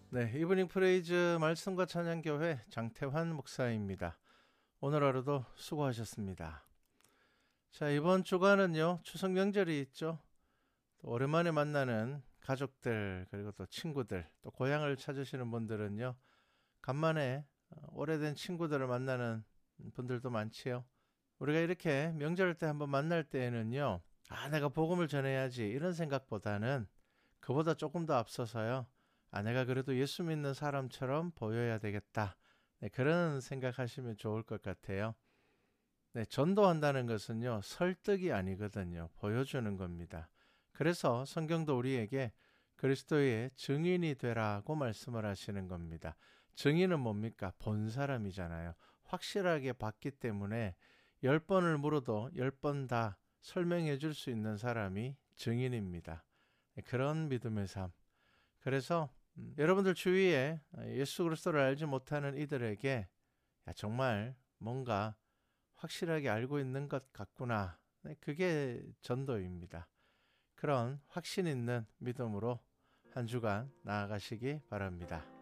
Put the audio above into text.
네, 이브닝 프레이즈 말씀과 찬양교회 장태환 목사입니다. 오늘 하루도 수고하셨습니다. 자, 이번 주간은요, 추석 명절이 있죠. 또 오랜만에 만나는 가족들, 그리고 또 친구들, 또 고향을 찾으시는 분들은요, 간만에 오래된 친구들을 만나는 분들도 많지요. 우리가 이렇게 명절 때 한번 만날 때에는요, 내가 복음을 전해야지, 이런 생각보다는 그보다 조금 더 앞서서요, 내가 그래도 예수 믿는 사람처럼 보여야 되겠다. 네, 그런 생각하시면 좋을 것 같아요. 네, 전도한다는 것은요, 설득이 아니거든요. 보여주는 겁니다. 그래서 성경도 우리에게 그리스도의 증인이 되라고 말씀을 하시는 겁니다. 증인은 뭡니까? 본 사람이잖아요. 확실하게 봤기 때문에 10번을 물어도 10번 다 설명해 줄 수 있는 사람이 증인입니다. 네, 그런 믿음의 삶. 그래서 여러분들 주위에 예수 그리스도를 알지 못하는 이들에게 정말 뭔가 확실하게 알고 있는 것 같구나. 네, 그게 전도입니다. 그런 확신 있는 믿음으로 한 주간 나아가시기 바랍니다.